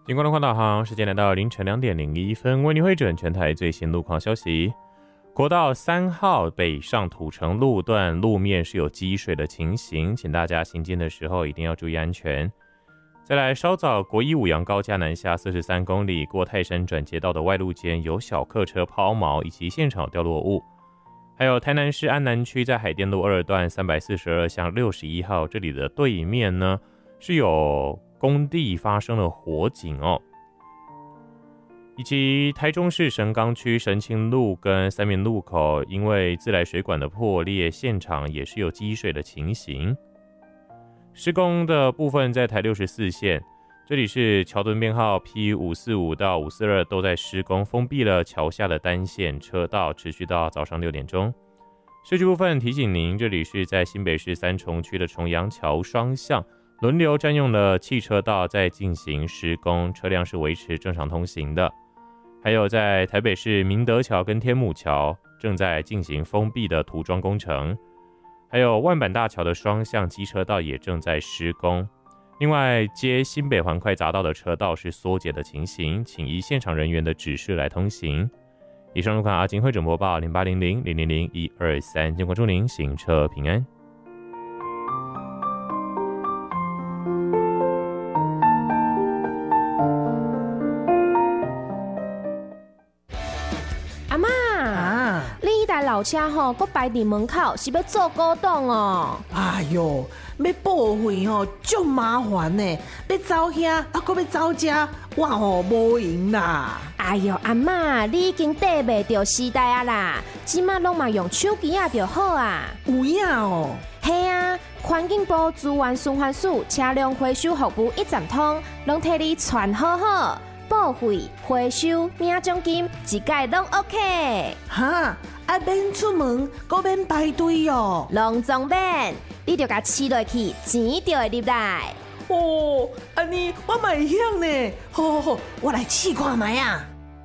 警广路况导航，时间来到凌晨2点01分，为您汇整全台最新路况消息。国道3号北上土城路段路面是有积水的情形，请大家行进的时候一定要注意安全。再来，稍早国一五杨高架南下43公里过泰山转接道的外路间有小客车抛锚以及现场掉落物。还有台南市安南区在海淀路2段342巷61号这里的对面呢，是有工地发生了火警哦。以及台中市神冈区神清路跟三民路口因为自来水管的破裂，现场也是有积水的情形。施工的部分在台64线，这里是桥墩编号 P545 到542都在施工，封闭了桥下的单线车道，持续到早上6点钟。市区部分提醒您，这里是在新北市三重区的重阳桥双向轮流占用了汽车道在进行施工，车辆是维持正常通行的。还有在台北市明德桥跟天母桥正在进行封闭的涂装工程，还有万板大桥的双向机车道也正在施工。另外，接新北环快匝道的车道是缩减的情形，请依现场人员的指示来通行。以上路况阿金汇整播报0800000123，经过祝您行车平安。 老车吼，搁摆伫门口，是要做古董哦。 哎哟，要报废吼，足麻烦呢。要走遐，啊，搁要走遮，我吼无闲啦。 哎哟，阿嬷，你已经跟袂着时代啊啦，即马拢嘛用手机啊就好啊。 有影哦。 嘿啊，环境部资源循环署车辆回收服务一站通，拢替你传好好，报废、回收、领奖金，一概拢 OK。 哈。啊，免出门，阁免排队哦。 拢总免，你就甲饲落去，钱就会入来。 哦，安尼我嘛会晓呢。好，我来试看卖啊。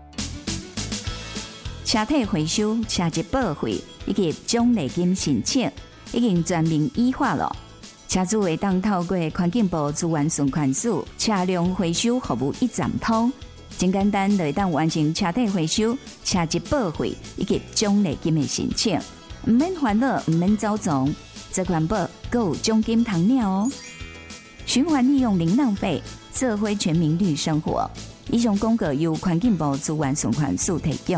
车体回收、车籍报废以及奖励金申请，已经全面依法了。车主会当透过环境部资源循环署车辆回收服务一站通。真简单，就会当完成车体回收、车籍报废以及奖励金的申请，唔免烦恼，唔免走总，这环保还有奖金通领哦。循环利用零浪费，社会全民绿生活。以上广告由环境部资源循环署提供。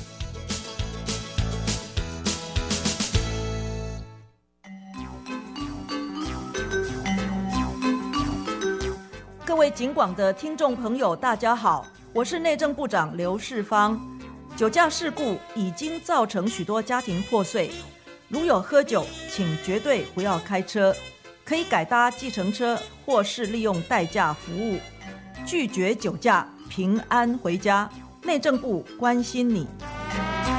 各位警广的听众朋友，大家好。我是内政部长刘世芳。酒驾事故已经造成许多家庭破碎，如有喝酒，请绝对不要开车，可以改搭计程车或是利用代驾服务，拒绝酒驾，平安回家。内政部关心你。